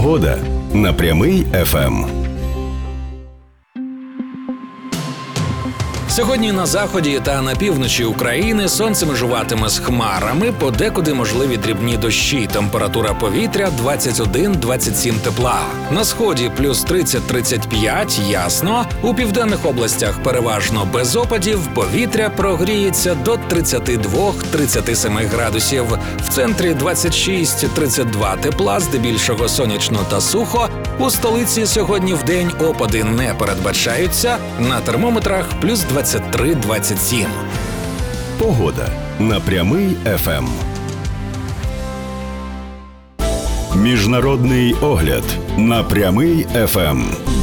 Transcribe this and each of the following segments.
Погода на Прямий ФМ. Сьогодні на заході та на півночі України сонце межуватиме з хмарами, подекуди можливі дрібні дощі. Температура повітря 21-27 тепла. На сході плюс 30-35, ясно. У південних областях переважно без опадів, повітря прогріється до 32-37 градусів. В центрі 26-32 тепла, здебільшого сонячно та сухо. У столиці сьогодні вдень опади не передбачаються, на термометрах плюс 23-27. Погода на Прямий ФМ. Міжнародний огляд на Прямий ФМ.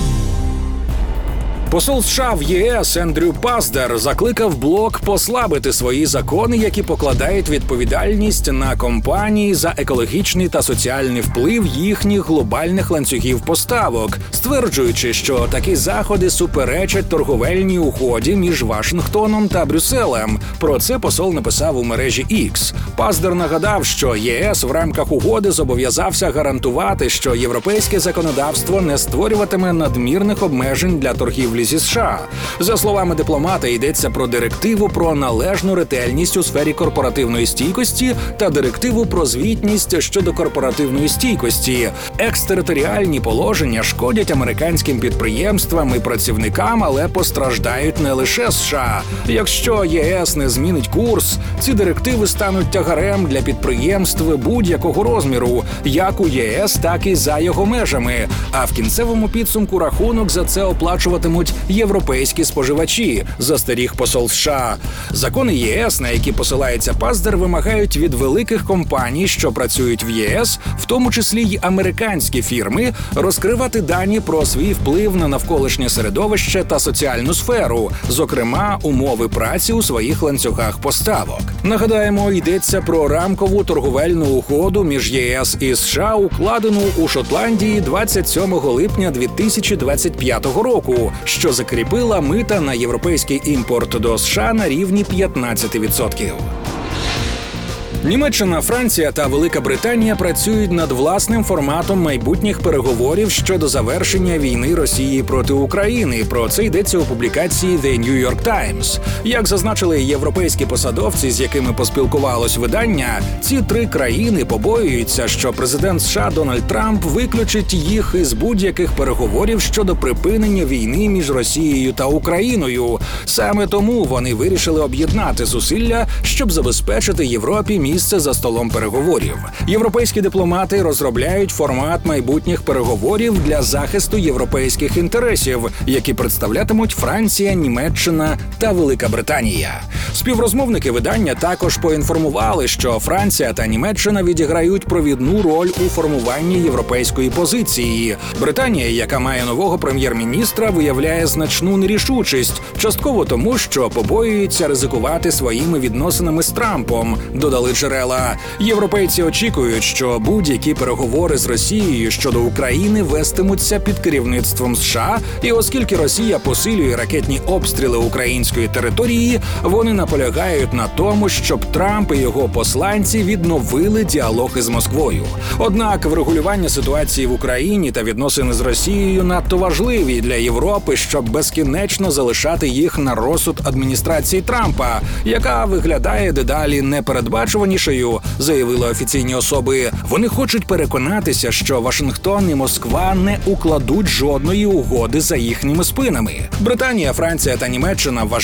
Посол США в ЄС Ендрю Паздер закликав блок послабити свої закони, які покладають відповідальність на компанії за екологічний та соціальний вплив їхніх глобальних ланцюгів поставок, стверджуючи, що такі заходи суперечать торговельній угоді між Вашингтоном та Брюсселем. Про це посол написав у мережі X. Паздер нагадав, що ЄС в рамках угоди зобов'язався гарантувати, що європейське законодавство не створюватиме надмірних обмежень для торгівлі зі США. За словами дипломата, йдеться про директиву про належну ретельність у сфері корпоративної стійкості та директиву про звітність щодо корпоративної стійкості. Екстериторіальні положення шкодять американським підприємствам і працівникам, але постраждають не лише США. Якщо ЄС не змінить курс, ці директиви стануть тягарем для підприємств будь-якого розміру, як у ЄС, так і за його межами. А в кінцевому підсумку рахунок за це оплачуватимуть європейські споживачі, застеріг посол США. Закони ЄС, на які посилається Паздер, вимагають від великих компаній, що працюють в ЄС, в тому числі й американські фірми, розкривати дані про свій вплив на навколишнє середовище та соціальну сферу, зокрема, умови праці у своїх ланцюгах поставок. Нагадаємо, йдеться про рамкову торговельну угоду між ЄС і США, укладену у Шотландії 27 липня 2025 року, що закріпила мита на європейський імпорт до США на рівні 15%. Німеччина, Франція та Велика Британія працюють над власним форматом майбутніх переговорів щодо завершення війни Росії проти України. Про це йдеться у публікації The New York Times. Як зазначили європейські посадовці, з якими поспілкувалось видання, ці три країни побоюються, що президент США Дональд Трамп виключить їх із будь-яких переговорів щодо припинення війни між Росією та Україною. Саме тому вони вирішили об'єднати зусилля, щоб забезпечити Європі місце за столом переговорів. Європейські дипломати розробляють формат майбутніх переговорів для захисту європейських інтересів, які представлятимуть Франція, Німеччина та Велика Британія. Співрозмовники видання також поінформували, що Франція та Німеччина відіграють провідну роль у формуванні європейської позиції. Британія, яка має нового прем'єр-міністра, виявляє значну нерішучість, частково тому, що побоюється ризикувати своїми відносинами з Трампом, додали джерела. Європейці очікують, що будь-які переговори з Росією щодо України вестимуться під керівництвом США, і оскільки Росія посилює ракетні обстріли української території, вони наполягають на тому, щоб Трамп і його посланці відновили діалог із Москвою. Однак врегулювання ситуації в Україні та відносини з Росією надто важливі для Європи, щоб безкінечно залишати їх на розсуд адміністрації Трампа, яка виглядає дедалі непередбачуванішою, заявили офіційні особи. Вони хочуть переконатися, що Вашингтон і Москва не укладуть жодної угоди за їхніми спинами. Британія, Франція та Німеччина вважають,